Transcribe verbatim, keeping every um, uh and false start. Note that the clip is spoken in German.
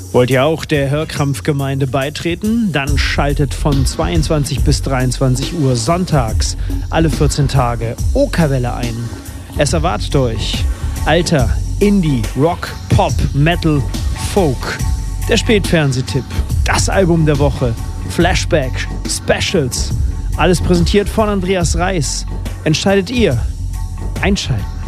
Wollt ihr auch der Hörkrampfgemeinde beitreten? Dann schaltet von zweiundzwanzig bis dreiundzwanzig Uhr sonntags alle vierzehn Tage Okerwelle ein. Es erwartet euch alter Indie, Rock, Pop, Metal, Folk. Der Spätfernsehtipp, das Album der Woche, Flashback, Specials. Alles präsentiert von Andreas Reis. Entscheidet ihr. Einschalten.